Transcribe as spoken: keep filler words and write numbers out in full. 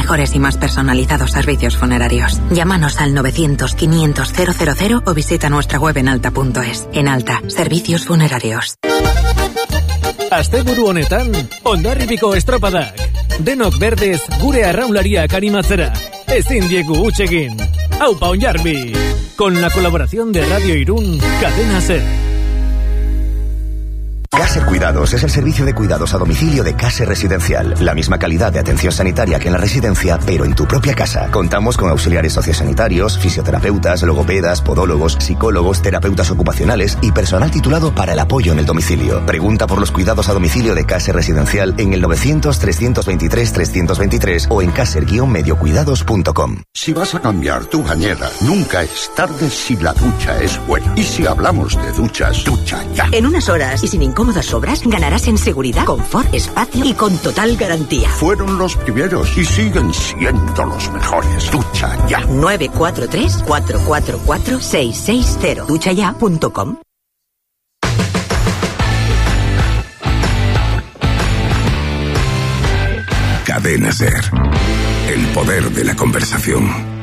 mejores y más personalizados servicios funerarios. Llámanos al novecientos, quinientos, cero cero cero o visita nuestra web en alta punto es. En Alta, servicios funerarios. Asteburu honetan, Hondarribiko estropadak. Denok berdez gure arraunlariak animatzera. Ezin diegu huts egin. Aupa Hondarbi. Con la colaboración de Radio Irún, Cadena Ser. Caser Cuidados es el servicio de cuidados a domicilio de Caser Residencial. La misma calidad de atención sanitaria que en la residencia, pero en tu propia casa. Contamos con auxiliares sociosanitarios, fisioterapeutas, logopedas, podólogos, psicólogos, terapeutas ocupacionales y personal titulado para el apoyo en el domicilio. Pregunta por los cuidados a domicilio de Caser Residencial en el novecientos, trescientos veintitrés, trescientos veintitrés o en caser guion mediocuidados punto com. Si vas a cambiar tu bañera, nunca es tarde si la ducha es buena. Y si hablamos de duchas, ducha ya. En unas horas y sin incómodas obras, ganarás en seguridad, confort, espacio y con total garantía. Fueron los primeros y siguen siendo los mejores. Ducha ya. nueve cuatro tres, cuatro cuatro cuatro, seis seis cero. ducha ya punto com. Cadena Ser. El poder de la conversación.